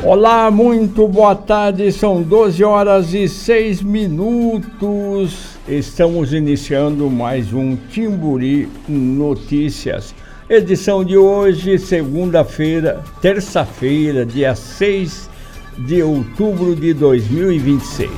Olá, muito boa tarde, são 12 horas e 6 minutos. Estamos iniciando mais um Timburi Notícias. Edição de hoje, segunda-feira, terça-feira, dia 6 de outubro de 2026.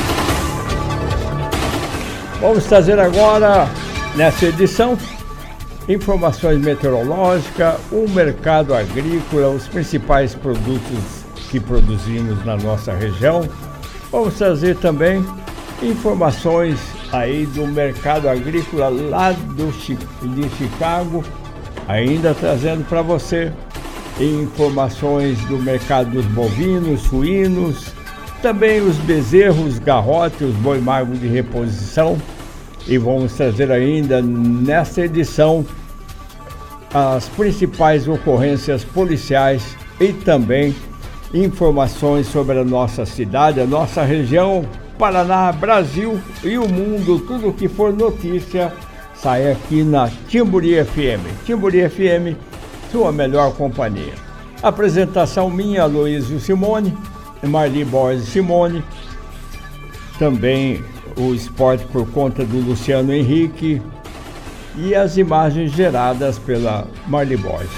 Vamos trazer agora, nessa edição, informações meteorológicas, o mercado agrícola, os principais produtos que produzimos na nossa região. Vamos trazer também informações aí do mercado agrícola lá de Chicago, ainda trazendo para você informações do mercado dos bovinos, suínos, também os bezerros, garrotes, os boi magro de reposição. E vamos trazer ainda nesta edição as principais ocorrências policiais e também informações sobre a nossa cidade, a nossa região, Paraná, Brasil e o mundo. Tudo que for notícia sai aqui na Timburi FM. Timburi FM, sua melhor companhia. Apresentação minha, Aloysio Simone, Marli Borges Simone, também o esporte por conta do Luciano Henrique e as imagens geradas pela Marli Borges.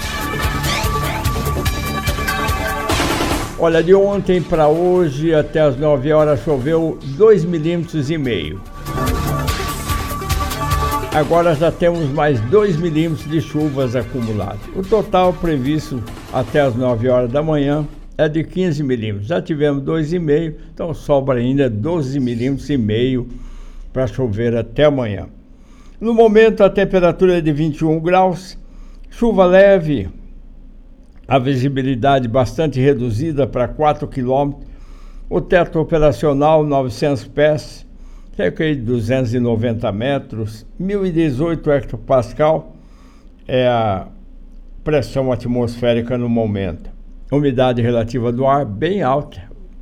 Olha, de ontem para hoje, até as 9 horas, choveu 2,5 milímetros. Agora já temos mais 2 milímetros de chuvas acumuladas. O total previsto até as 9 horas da manhã é de 15 milímetros. Já tivemos 2,5, então sobra ainda 12,5 milímetros para chover até amanhã. No momento, a temperatura é de 21 graus, chuva leve, a visibilidade bastante reduzida para 4 km, o teto operacional 900 pés, cerca de 290 metros, 1018 hectopascal é a pressão atmosférica no momento. Umidade relativa do ar bem alta,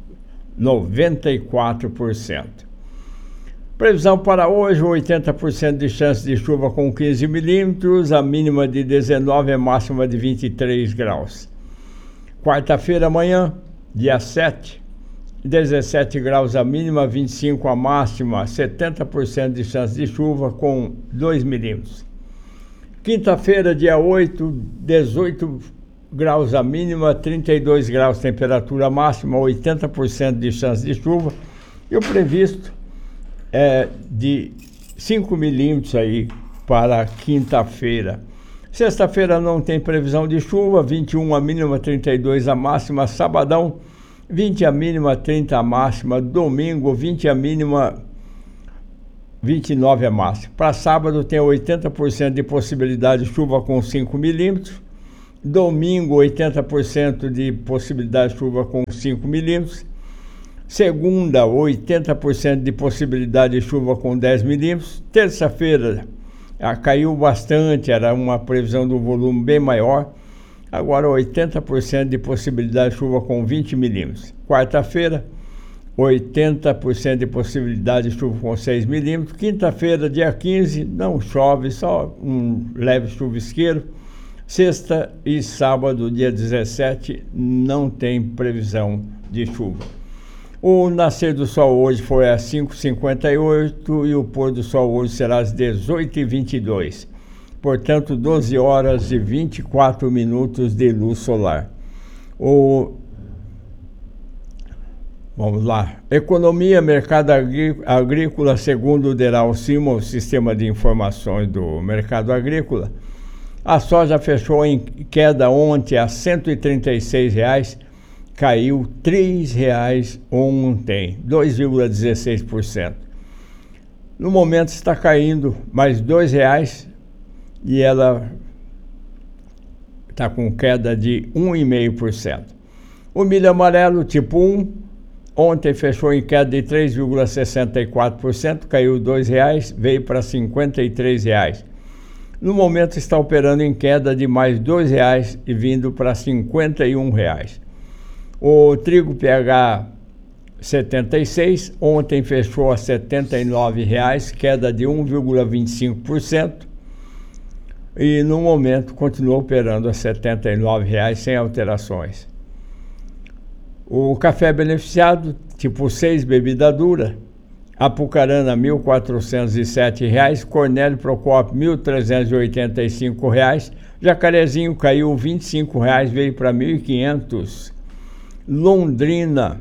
94%. Previsão para hoje, 80% de chance de chuva com 15 milímetros, a mínima de 19 e a máxima de 23 graus. Quarta-feira, amanhã, dia 7, 17 graus a mínima, 25 a máxima, 70% de chance de chuva com 2 milímetros. Quinta-feira, dia 8, 18 graus a mínima, 32 graus temperatura máxima, 80% de chance de chuva. E o previsto é de 5 milímetros aí para quinta-feira. Sexta-feira não tem previsão de chuva, 21 a mínima, 32 a máxima. Sabadão, 20 a mínima, 30 a máxima. Domingo, 20 a mínima, 29 a máxima. Para sábado tem 80% de possibilidade de chuva com 5 milímetros. Domingo, 80% de possibilidade de chuva com 5 milímetros. Segunda, 80% de possibilidade de chuva com 10 milímetros. Terça-feira, caiu bastante, era uma previsão do volume bem maior. Agora, 80% de possibilidade de chuva com 20 milímetros. Quarta-feira, 80% de possibilidade de chuva com 6 milímetros. Quinta-feira, dia 15, não chove, só um leve chuvisqueiro. Sexta e sábado, dia 17, não tem previsão de chuva. O nascer do sol hoje foi às 5h58 e o pôr do sol hoje será às 18h22. Portanto, 12 horas e 24 minutos de luz solar. Vamos lá. Economia, mercado agrícola, segundo o Deral Cima, o sistema de informações do mercado agrícola. A soja fechou em queda ontem a R$ 136,00. Caiu R$ 3,00 ontem, 2,16%. No momento está caindo mais R$ 2,00 e ela está com queda de 1,5%. O milho amarelo tipo 1, ontem fechou em queda de 3,64%, caiu R$ 2,00, veio para R$ 53,00. No momento está operando em queda de mais R$ 2,00 e vindo para R$ 51,00. O trigo PH 76, ontem fechou a R$ 79,00, queda de 1,25%. E no momento continua operando a R$ 79,00 sem alterações. O café beneficiado, tipo 6, bebida dura, Apucarana, R$ 1.407, Cornélio Procópio, R$ 1.385, Jacarezinho caiu R$ 25, veio para R$ 1.500. Londrina,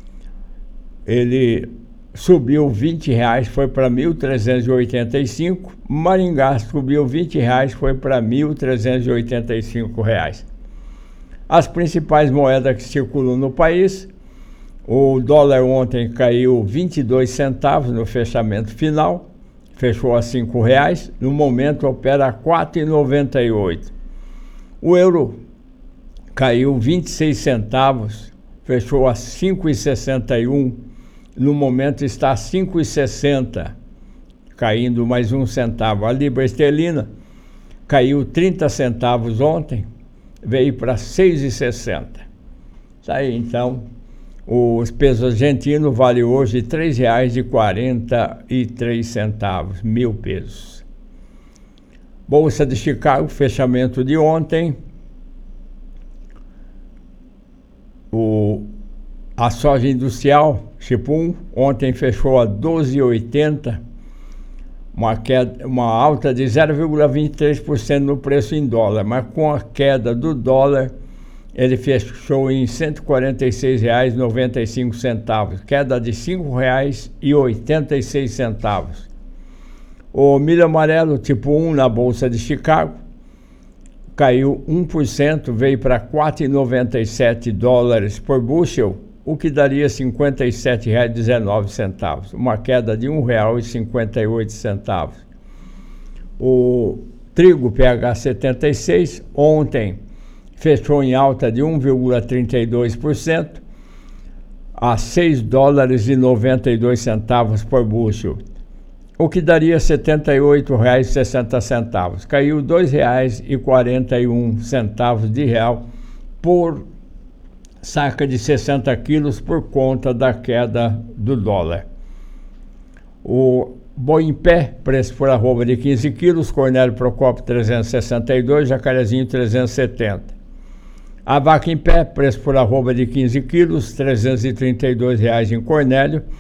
ele subiu R$ 20, foi para R$ 1.385. Maringá subiu R$ 20, foi para R$ 1.385. As principais moedas que circulam no país: o dólar ontem caiu 22 centavos no fechamento final, fechou a R$ 5,00, no momento opera a R$ 4,98. O euro caiu 26 centavos, fechou a R$ 5,61, no momento está a R$ 5,60, caindo mais 1 centavo. A libra esterlina caiu 30 centavos ontem, veio para R$ 6,60. Isso aí, então, os pesos argentinos vale hoje R$ 3,43, 1.000 pesos. Bolsa de Chicago, fechamento de ontem. A soja industrial, Chipum, ontem fechou a 12,80, uma alta de 0,23% no preço em dólar, mas com a queda do dólar, ele fechou em R$ 146,95, queda de R$ 5,86. O milho amarelo tipo 1 na Bolsa de Chicago caiu 1%, veio para $4,97 por bushel, o que daria R$ 57,19, uma queda de R$ 1,58. O trigo PH 76 ontem fechou em alta de 1,32% a R$ 6,92 por bushel, o que daria R$ 78,60. Caiu R$ 2,41 de real por saca de 60 quilos por conta da queda do dólar. O boi em pé, preço por arroba de 15 quilos, Cornélio Procópio 362, Jacarezinho 370. A vaca em pé, preço por arroba de 15 quilos, R$ 332 em Cornélio, R$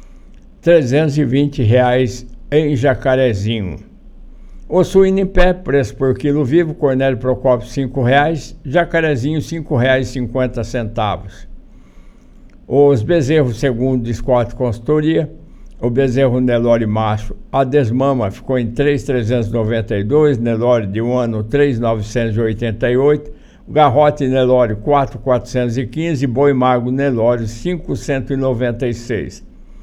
320 em Jacarezinho. O suíno em pé, preço por quilo vivo, Cornélio Procópio R$ 5,00, Jacarezinho R$ 5,50. Os bezerros, segundo Scott Consultoria, o bezerro Nelore macho, a desmama ficou em 3,392, Nelore de 1 ano 3,988, garrote Nelore 4,415, boi magro Nelore 5,196.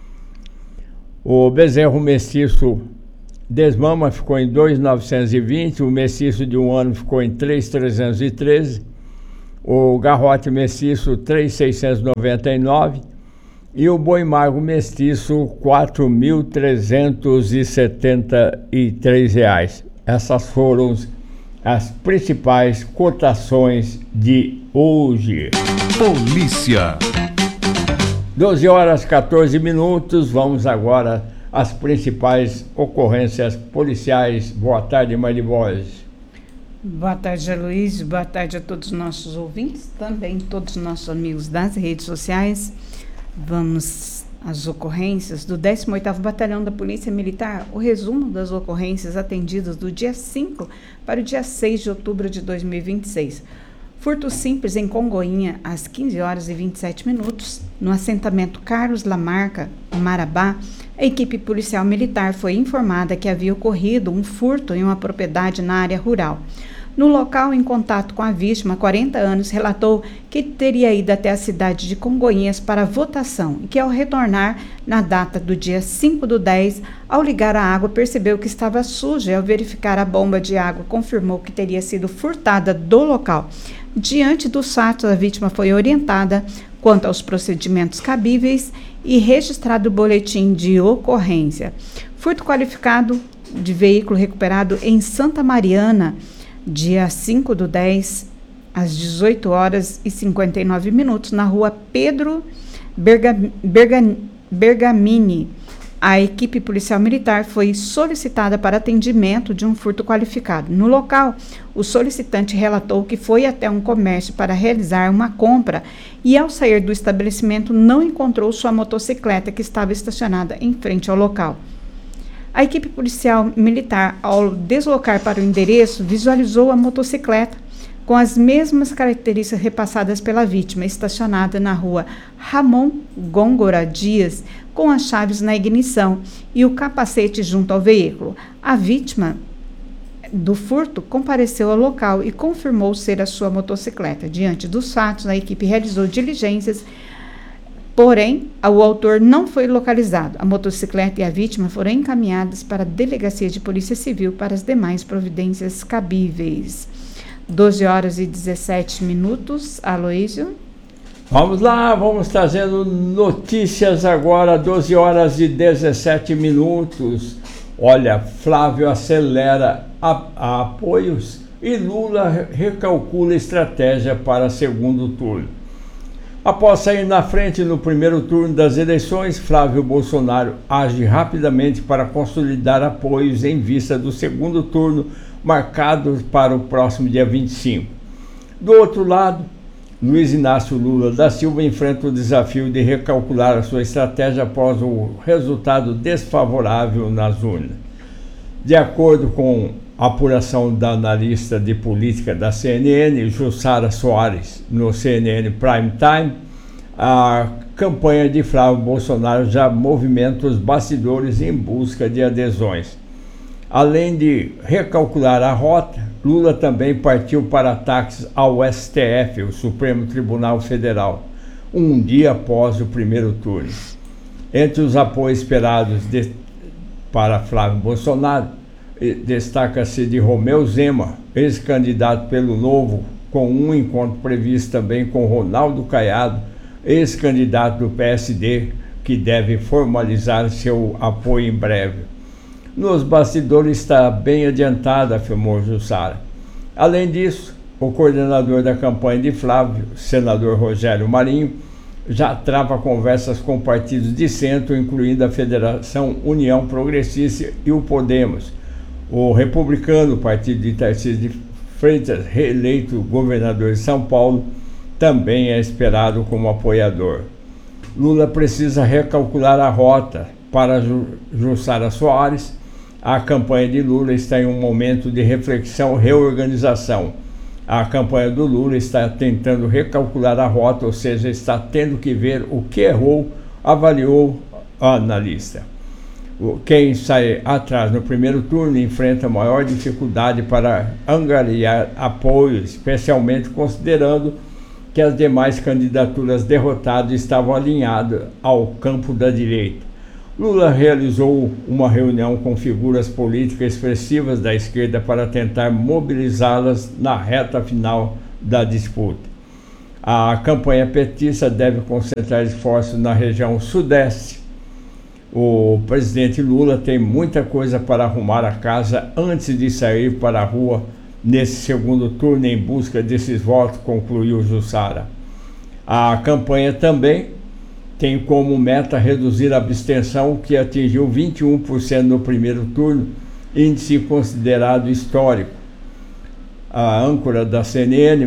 O bezerro mestiço desmama ficou em 2,920, o mestiço de 1 ano ficou em 3,313, o garrote mestiço 3,699 e o boi magro mestiço R$ 4.373. Essas foram as principais cotações de hoje. Polícia. 12h14, vamos agora às principais ocorrências policiais. Boa tarde, Mariboz. Boa tarde, Aloysio. Boa tarde a todos os nossos ouvintes, também todos os nossos amigos das redes sociais. Vamos às ocorrências do 18º Batalhão da Polícia Militar, o resumo das ocorrências atendidas do dia 5 para o dia 6 de outubro de 2026. Furto simples em Congoinha, às 15h27, no assentamento Carlos Lamarca, Marabá, a equipe policial militar foi informada que havia ocorrido um furto em uma propriedade na área rural. No local, em contato com a vítima, 40 anos, relatou que teria ido até a cidade de Congonhas para votação e que, ao retornar na data do dia 5/10, ao ligar a água, percebeu que estava suja e, ao verificar a bomba de água, confirmou que teria sido furtada do local. Diante dos fatos, a vítima foi orientada quanto aos procedimentos cabíveis e registrado o boletim de ocorrência. Furto qualificado de veículo recuperado em Santa Mariana, dia 5/10, às 18h59, na rua Pedro Bergamini, a equipe policial militar foi solicitada para atendimento de um furto qualificado. No local, o solicitante relatou que foi até um comércio para realizar uma compra e, ao sair do estabelecimento, não encontrou sua motocicleta que estava estacionada em frente ao local. A equipe policial militar, ao deslocar para o endereço, visualizou a motocicleta com as mesmas características repassadas pela vítima, estacionada na rua Ramon Góngora Dias, com as chaves na ignição e o capacete junto ao veículo. A vítima do furto compareceu ao local e confirmou ser a sua motocicleta. Diante dos fatos, a equipe realizou diligências, porém, o autor não foi localizado. A motocicleta e a vítima foram encaminhadas para a Delegacia de Polícia Civil para as demais providências cabíveis. 12 horas e 17 minutos, Aloísio. Vamos lá, vamos trazendo notícias agora, 12 horas e 17 minutos. Olha, Flávio acelera apoios e Lula recalcula estratégia para segundo turno. Após sair na frente no primeiro turno das eleições, Flávio Bolsonaro age rapidamente para consolidar apoios em vista do segundo turno, marcado para o próximo dia 25. Do outro lado, Luiz Inácio Lula da Silva enfrenta o desafio de recalcular a sua estratégia após o resultado desfavorável nas urnas. De acordo com a apuração da analista de política da CNN, Jussara Soares, no CNN Prime Time, a campanha de Flávio Bolsonaro já movimenta os bastidores em busca de adesões. Além de recalcular a rota, Lula também partiu para ataques ao STF, o Supremo Tribunal Federal, um dia após o primeiro turno. Entre os apoios esperados para Flávio Bolsonaro, destaca-se de Romeu Zema, ex-candidato pelo Novo, com um encontro previsto também com Ronaldo Caiado, ex-candidato do PSD, que deve formalizar seu apoio em breve. Nos bastidores está bem adiantada, afirmou Jussara. Além disso, o coordenador da campanha de Flávio, senador Rogério Marinho, já trava conversas com partidos de centro, incluindo a Federação União Progressista e o Podemos. O republicano, partido de Tarcísio de Freitas, reeleito governador de São Paulo, também é esperado como apoiador. Lula precisa recalcular a rota. Para Jussara Soares, a campanha de Lula está em um momento de reflexão e reorganização. A campanha do Lula está tentando recalcular a rota, ou seja, está tendo que ver o que errou, avaliou a analista. Quem sai atrás no primeiro turno enfrenta maior dificuldade para angariar apoio, especialmente considerando que as demais candidaturas derrotadas estavam alinhadas ao campo da direita. Lula realizou uma reunião com figuras políticas expressivas da esquerda para tentar mobilizá-las na reta final da disputa. A campanha petista deve concentrar esforços na região sudeste. O presidente Lula tem muita coisa para arrumar a casa antes de sair para a rua nesse segundo turno em busca desses votos, concluiu Jussara. A campanha também tem como meta reduzir a abstenção, que atingiu 21% no primeiro turno, índice considerado histórico. O âncora da CNN,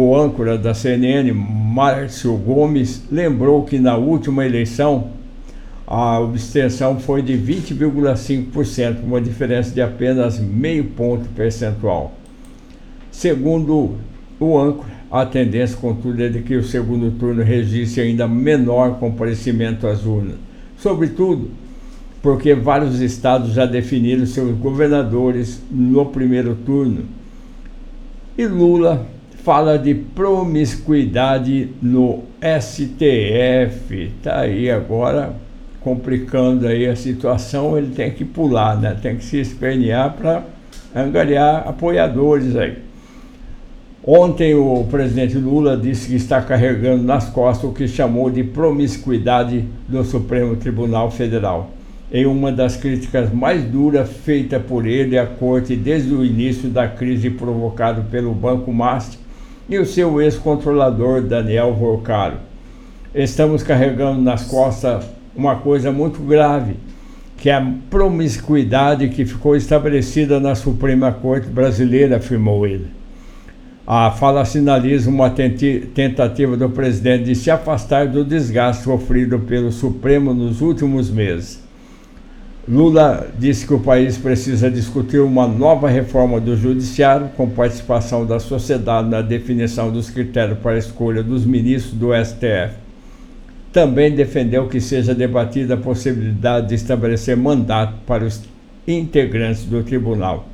Márcio Gomes, lembrou que na última eleição a abstenção foi de 20,5%, uma diferença de apenas meio ponto percentual. Segundo o âncora, a tendência, contudo, é de que o segundo turno registre ainda menor comparecimento às urnas, sobretudo porque vários estados já definiram seus governadores no primeiro turno. E Lula fala de promiscuidade no STF. Está aí agora complicando aí a situação, ele tem que pular, né? Tem que se espernear para angariar apoiadores aí. Ontem o presidente Lula disse que está carregando nas costas o que chamou de promiscuidade do Supremo Tribunal Federal, em uma das críticas mais duras feitas por ele à corte desde o início da crise provocada pelo Banco Master e o seu ex-controlador Daniel Vorcaro. Estamos carregando nas costas uma coisa muito grave, que a promiscuidade que ficou estabelecida na Suprema Corte Brasileira, afirmou ele. A fala sinaliza uma tentativa do presidente de se afastar do desgaste sofrido pelo Supremo nos últimos meses. Lula disse que o país precisa discutir uma nova reforma do judiciário, com participação da sociedade na definição dos critérios para a escolha dos ministros do STF. Também defendeu que seja debatida a possibilidade de estabelecer mandato para os integrantes do tribunal.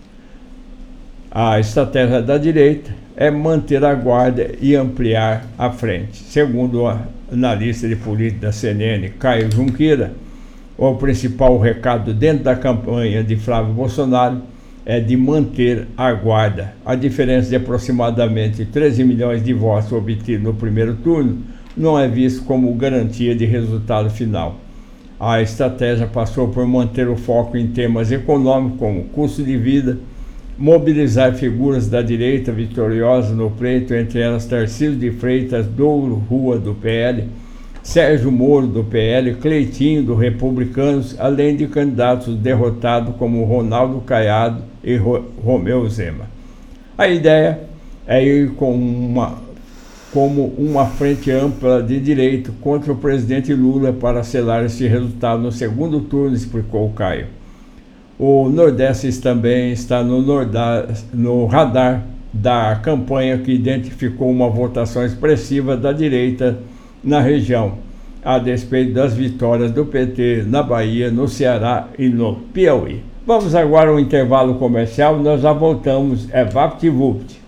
A estratégia da direita é manter a guarda e ampliar a frente. Segundo o analista de política da CNN, Caio Junqueira, o principal recado dentro da campanha de Flávio Bolsonaro é de manter a guarda. A diferença de aproximadamente 13 milhões de votos obtidos no primeiro turno não é visto como garantia de resultado final. A estratégia passou por manter o foco em temas econômicos como custo de vida, mobilizar figuras da direita vitoriosa no pleito, entre elas Tarcísio de Freitas Douro Rua do PL, Sérgio Moro do PL, Cleitinho do Republicanos, além de candidatos derrotados como Ronaldo Caiado e Romeu Zema. A ideia é ir como uma frente ampla de direita contra o presidente Lula para selar esse resultado no segundo turno, explicou Caio. O Nordeste também está no radar da campanha que identificou uma votação expressiva da direita na região, a despeito das vitórias do PT na Bahia, no Ceará e no Piauí. Vamos agora ao intervalo comercial, nós já voltamos, VaptVupt.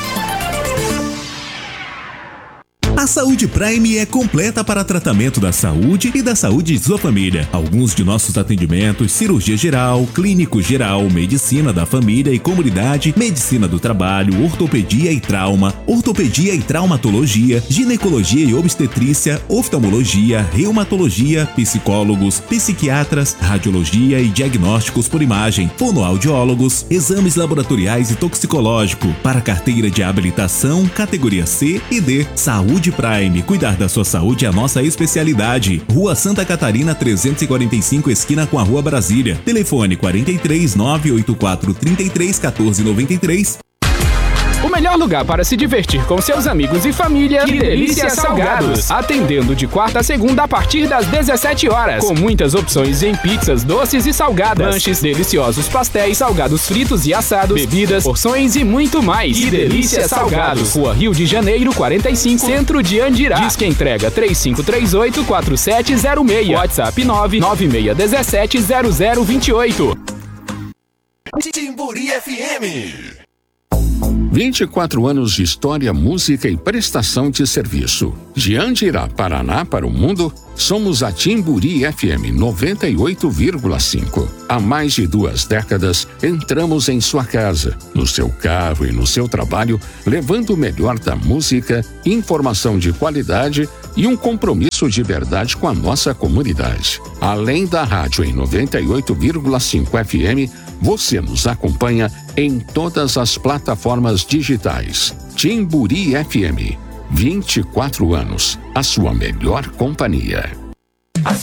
A Saúde Prime é completa para tratamento da saúde e da saúde de sua família. Alguns de nossos atendimentos: cirurgia geral, clínico geral, medicina da família e comunidade, medicina do trabalho, ortopedia e traumatologia, ginecologia e obstetrícia, oftalmologia, reumatologia, psicólogos, psiquiatras, radiologia e diagnósticos por imagem, fonoaudiólogos, exames laboratoriais e toxicológico, para carteira de habilitação, categoria C e D. Saúde Prime, cuidar da sua saúde é a nossa especialidade. Rua Santa Catarina 345, esquina com a Rua Brasília. Telefone 43 984 33 14 93. O melhor lugar para se divertir com seus amigos e família. Que Delícia Salgados. Atendendo de quarta a segunda a partir das 17 horas. Com muitas opções em pizzas, doces e salgadas. Lanches, deliciosos pastéis, salgados fritos e assados, bebidas, porções e muito mais. Que Delícia Salgados. Rua Rio de Janeiro 45, Centro de Andirá. Disque entrega 3538-4706. WhatsApp 996170028. Timburi FM. 24 anos de história, música e prestação de serviço. De Andirá, Paraná para o mundo, somos a Timburi FM 98,5. Há mais de 2 décadas, entramos em sua casa, no seu carro e no seu trabalho, levando o melhor da música, informação de qualidade e um compromisso de verdade com a nossa comunidade. Além da rádio em 98,5 FM, você nos acompanha em todas as plataformas digitais. Timburi FM, 24 anos, a sua melhor companhia.